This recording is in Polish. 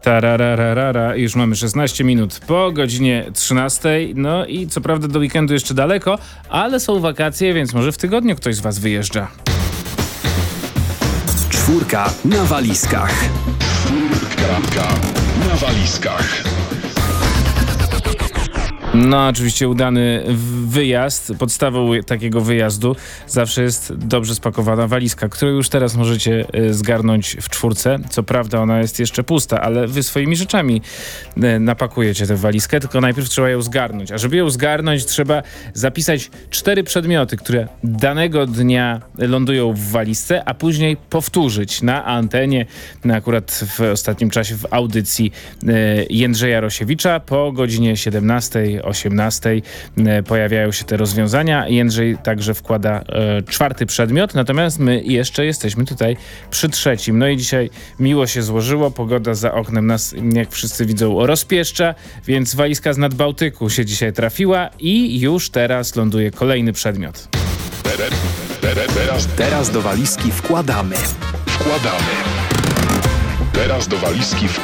Tarararara, już mamy 16 minut po godzinie 13. No i co prawda do weekendu jeszcze daleko, ale są wakacje, więc może w tygodniu ktoś z was wyjeżdża. Czwórka na walizkach. Czwórka na walizkach. No oczywiście udany wyjazd. Podstawą takiego wyjazdu zawsze jest dobrze spakowana walizka, którą już teraz możecie zgarnąć w czwórce. Co prawda ona jest jeszcze pusta, ale wy swoimi rzeczami napakujecie tę walizkę, tylko najpierw trzeba ją zgarnąć. A żeby ją zgarnąć, trzeba zapisać 4 przedmioty, które danego dnia lądują w walizce, a później powtórzyć na antenie, akurat w ostatnim czasie w audycji Jędrzeja Rosiewicza po godzinie 17:18 pojawiają się te rozwiązania. Jędrzej także wkłada 4 przedmiot, natomiast my jeszcze jesteśmy tutaj przy 3. No i dzisiaj miło się złożyło, pogoda za oknem nas, jak wszyscy widzą, rozpieszcza, więc walizka z Nadbałtyku się dzisiaj trafiła i już teraz ląduje kolejny przedmiot. Teraz do walizki wkładamy. Teraz do walizki